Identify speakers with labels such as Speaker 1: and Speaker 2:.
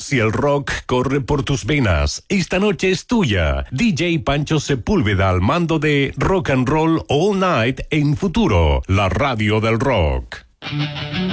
Speaker 1: Si el rock corre por tus venas, esta noche es tuya. DJ Pancho Sepúlveda al mando de Rock and Roll All Night en Futuro, la radio del rock.